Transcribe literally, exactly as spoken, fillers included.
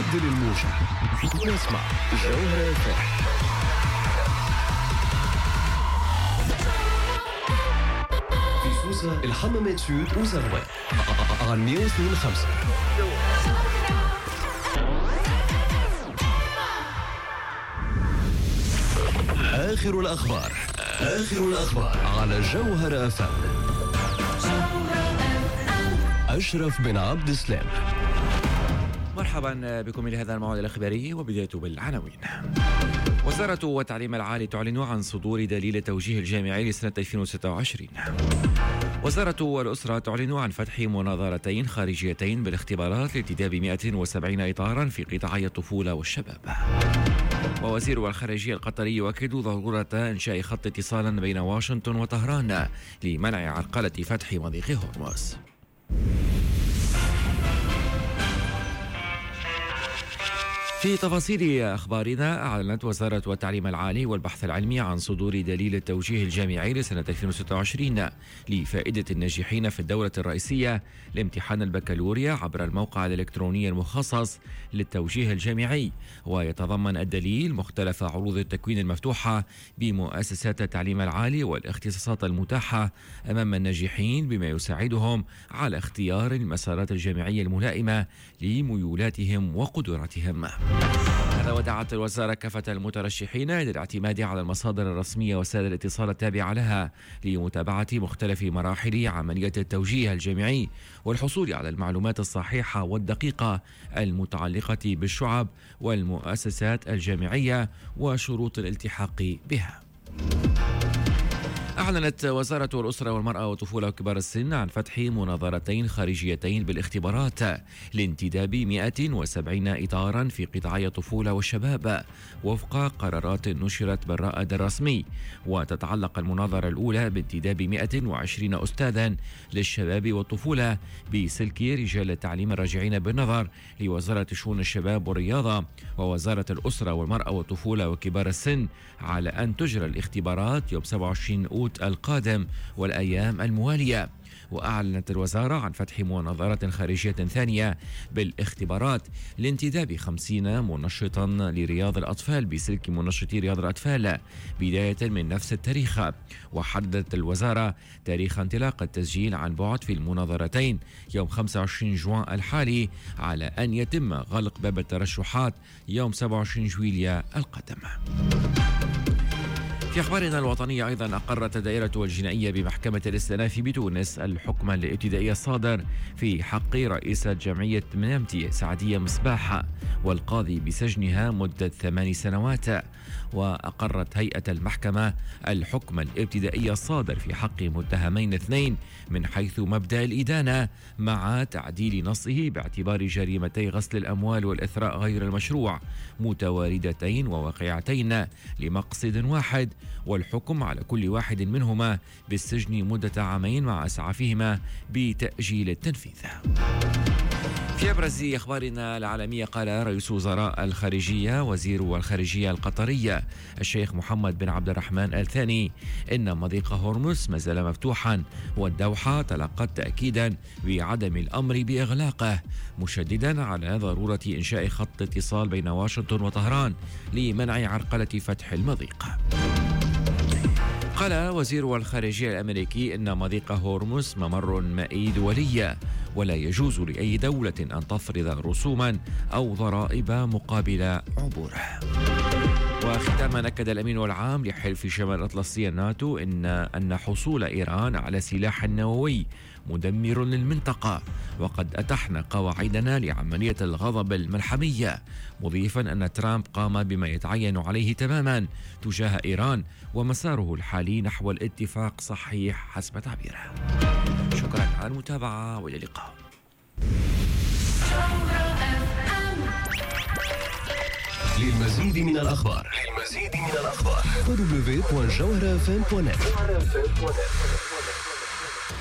بدل الموجة نسمع جوهرة اف ام. في سوسة الحمامات سود وزغوان على مية واثنين وخمسة. آخر الأخبار آخر الأخبار على جوهرة اف ام. أشرف بن عبد السلام. مرحبا بكم إلى هذا الموعد الإخباري وبداية بالعناوين. وزارة التعليم العالي تعلن عن صدور دليل التوجيه الجامعي لسنة ألفين وستة وعشرين. وزارة الأسرة تعلن عن فتح مناظرتين خارجيتين بالاختبارات لانتداب مئة وسبعين إطارا في قطاعي الطفولة والشباب. ووزير الخارجية القطري يؤكد ضرورة إنشاء خط اتصال بين واشنطن وطهران لمنع عرقلة فتح مضيق هرمز. في تفاصيل أخبارنا، أعلنت وزارة التعليم العالي والبحث العلمي عن صدور دليل التوجيه الجامعي لسنة ألفين وستة وعشرين لفائدة الناجحين في الدورة الرئيسية لامتحان البكالوريا عبر الموقع الإلكتروني المخصص للتوجيه الجامعي. ويتضمن الدليل مختلف عروض التكوين المفتوحة بمؤسسات التعليم العالي والاختصاصات المتاحة أمام الناجحين، بما يساعدهم على اختيار المسارات الجامعية الملائمة لميولاتهم وقدراتهم. هذا ودعت الوزارة كافة المترشحين للاعتماد على المصادر الرسمية وسائل الاتصال التابعة لها لمتابعة مختلف مراحل عملية التوجيه الجامعي والحصول على المعلومات الصحيحة والدقيقة المتعلقة بالشعب والمؤسسات الجامعية وشروط الالتحاق بها. أعلنت وزارة الأسرة والمرأة والطفولة وكبار السن عن فتح مناظرتين خارجيتين بالاختبارات لانتداب مئة وسبعين إطارا في قطاعي الطفولة والشباب وفق قرارات نشرت بالرائد الرسمي. وتتعلق المناظرة الأولى بانتداب مئة وعشرين أستاذا للشباب والطفولة بسلك رجال التعليم الراجعين بالنظر لوزارة شؤون الشباب والرياضة ووزارة الأسرة والمرأة والطفولة وكبار السن على أن تجرى الاختبارات يوم سبعة وعشرين أوت القادم والأيام الموالية. وأعلنت الوزارة عن فتح مناظرة خارجية ثانية بالاختبارات لانتداب خمسين منشطا لرياض الأطفال بسلك منشطي رياض الأطفال بداية من نفس التاريخ. وحددت الوزارة تاريخ انطلاق التسجيل عن بعد في المناظرتين يوم خمسة وعشرين جوان الحالي، على أن يتم غلق باب الترشحات يوم سبعة وعشرين جويليا القادم. في أخبارنا الوطنية أيضا، أقرت الدائرة الجنائية بمحكمة الاستئناف بتونس الحكم الابتدائي الصادر في حق رئيسة جمعية منامتي سعدية مصباح والقاضي بسجنها مدة ثمان سنوات. وأقرت هيئة المحكمة الحكم الابتدائي الصادر في حق متهمين اثنين من حيث مبدأ الإدانة مع تعديل نصه باعتبار جريمتي غسل الأموال والإثراء غير المشروع متواردتين وواقعتين لمقصد واحد، والحكم على كل واحد منهما بالسجن مدة عامين مع إسعافهما بتأجيل التنفيذ. في أبرز أخبارنا العالمية، قال رئيس وزراء الخارجية وزير الخارجية القطرية الشيخ محمد بن عبد الرحمن آل ثاني إن مضيق هرمز ما زال مفتوحا، والدوحة تلقت تأكيدا بعدم الأمر بإغلاقه، مشددا على ضرورة إنشاء خط اتصال بين واشنطن وطهران لمنع عرقلة فتح المضيق. قال وزير الخارجية الأمريكي إن مضيق هرمز ممر مائي دولي، ولا يجوز لأي دولة أن تفرض رسوما أو ضرائب مقابل عبوره. وختاما، أكد الأمين العام لحلف شمال الأطلسي الناتو إن أن حصول إيران على سلاح نووي مدمر للمنطقة، وقد أتحنا قواعدنا لعملية الغضب الملحمية، مضيفا أن ترامب قام بما يتعين عليه تماما تجاه إيران ومساره الحالي نحو الاتفاق صحيح حسب تعبيره. شكرا على المتابعة وإلى اللقاء. للمزيد من الأخبار للمزيد من الأخبار دبليو دبليو دبليو دوت جوهرة اف ام دوت نت.